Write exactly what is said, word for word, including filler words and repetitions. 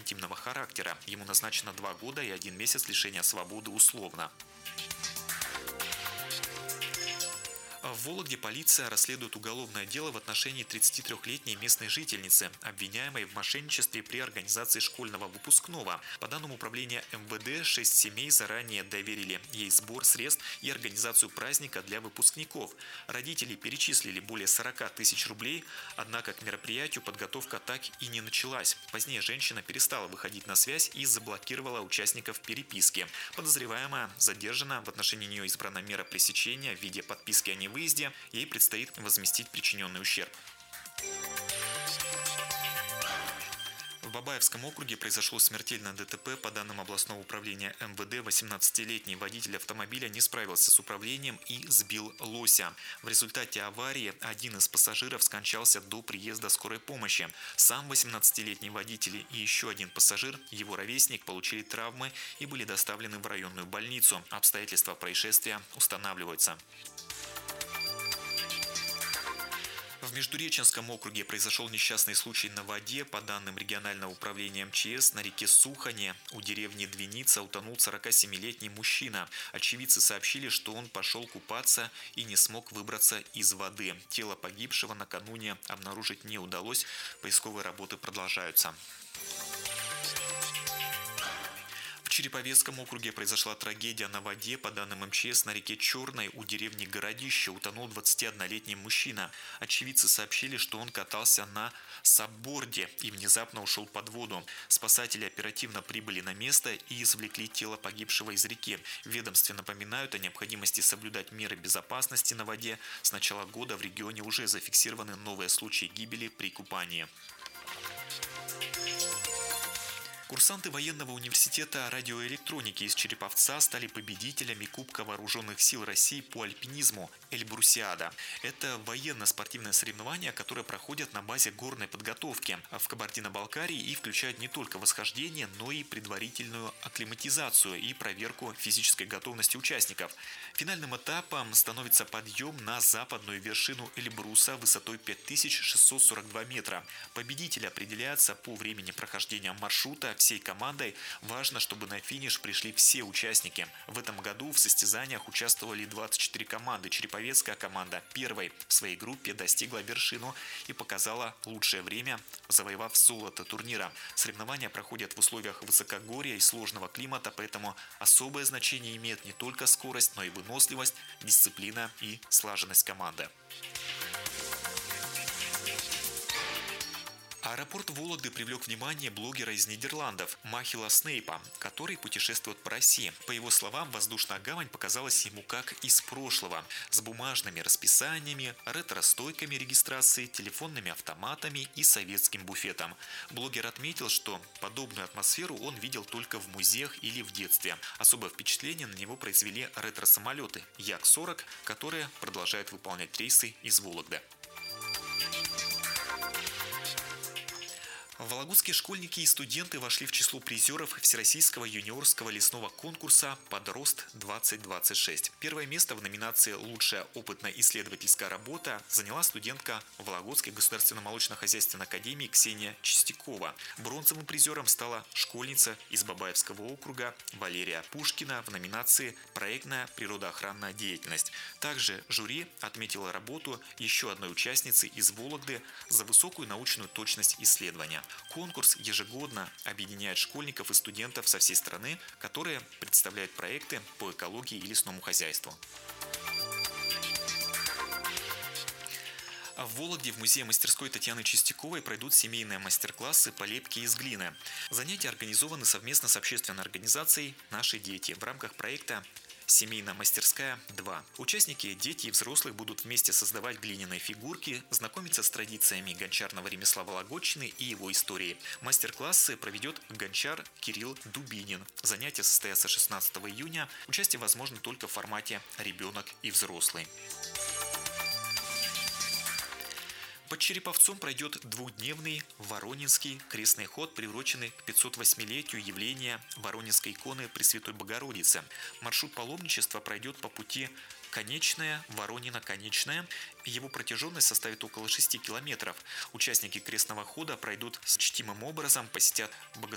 интимного характера. Ему назначено два года и один месяц лишения свободы условно. В Вологде полиция расследует уголовное дело в отношении тридцатитрёхлетней местной жительницы, обвиняемой в мошенничестве при организации школьного выпускного. По данным управления эм вэ дэ, шесть семей заранее доверили ей сбор средств и организацию праздника для выпускников. Родители перечислили более сорока тысяч рублей, однако к мероприятию подготовка так и не началась. Позднее женщина перестала выходить на связь и заблокировала участников переписки. Подозреваемая задержана, в отношении нее избрана мера пресечения в виде подписки о невыезде. Ей предстоит возместить причиненный ущерб. В Бабаевском округе произошло смертельное дэ тэ пэ. По данным областного управления эм вэ дэ, восемнадцатилетний водитель автомобиля не справился с управлением и сбил лося. В результате аварии один из пассажиров скончался до приезда скорой помощи. Сам восемнадцатилетний водитель и еще один пассажир, его ровесник, получили травмы и были доставлены в районную больницу. Обстоятельства происшествия устанавливаются. В Междуреченском округе произошел несчастный случай на воде. По данным регионального управления эм че эс, на реке Сухане у деревни Двиница утонул сорокасемилетний мужчина. Очевидцы сообщили, что он пошел купаться и не смог выбраться из воды. Тело погибшего накануне обнаружить не удалось. Поисковые работы продолжаются. В Череповецком округе произошла трагедия на воде. По данным эм че эс, на реке Черной у деревни Городище утонул двадцатиоднолетний мужчина. Очевидцы сообщили, что он катался на сабборде и внезапно ушел под воду. Спасатели оперативно прибыли на место и извлекли тело погибшего из реки. В ведомстве напоминают о необходимости соблюдать меры безопасности на воде. С начала года в регионе уже зафиксированы новые случаи гибели при купании. Курсанты военного университета радиоэлектроники из Череповца стали победителями Кубка вооруженных сил России по альпинизму «Эльбрусиада». Это военно-спортивное соревнование, которое проходит на базе горной подготовки в Кабардино-Балкарии и включает не только восхождение, но и предварительную акклиматизацию и проверку физической готовности участников. Финальным этапом становится подъем на западную вершину Эльбруса высотой пять тысяч шестьсот сорок два метра. Победитель определяется по времени прохождения маршрута всей командой. Важно, чтобы на финиш пришли все участники. В этом году в состязаниях участвовали двадцать четыре команды. Череповецкая команда первой в своей группе достигла вершину и показала лучшее время, завоевав золото турнира. Соревнования проходят в условиях высокогорья и сложного климата, поэтому особое значение имеет не только скорость, но и выносливость, дисциплина и слаженность команды. Аэропорт Вологды привлек внимание блогера из Нидерландов Махила Снейпа, который путешествует по России. По его словам, воздушная гавань показалась ему как из прошлого, с бумажными расписаниями, ретро-стойками регистрации, телефонными автоматами и советским буфетом. Блогер отметил, что подобную атмосферу он видел только в музеях или в детстве. Особое впечатление на него произвели ретро-самолеты Як сорок, которые продолжают выполнять рейсы из Вологды. Вологодские школьники и студенты вошли в число призеров Всероссийского юниорского лесного конкурса «Подрост-двадцать двадцать шесть». Первое место в номинации «Лучшая опытно-исследовательская работа» заняла студентка Вологодской государственной молочно-хозяйственной академии Ксения Чистякова. Бронзовым призером стала школьница из Бабаевского округа Валерия Пушкина в номинации «Проектная природоохранная деятельность». Также жюри отметило работу еще одной участницы из Вологды за высокую научную точность исследования. Конкурс ежегодно объединяет школьников и студентов со всей страны, которые представляют проекты по экологии и лесному хозяйству. В Вологде в музее-мастерской Татьяны Чистяковой пройдут семейные мастер-классы по лепке из глины. Занятия организованы совместно с общественной организацией «Наши дети» в рамках проекта «Семейная мастерская два». Участники, дети и взрослые, будут вместе создавать глиняные фигурки, знакомиться с традициями гончарного ремесла Вологодчины и его историей. Мастер-классы проведет гончар Кирилл Дубинин. Занятия состоятся шестнадцатого июня. Участие возможно только в формате «ребенок и взрослый». Под Череповцом пройдет двухдневный Воронинский крестный ход, приуроченный к пятисотвосьмилетию явления Воронинской иконы Пресвятой Богородицы. Маршрут паломничества пройдет по пути Конечная, Воронина, Конечная. Его протяженность составит около шести километров. Участники крестного хода пройдут с чтимым образом, посетят богослужение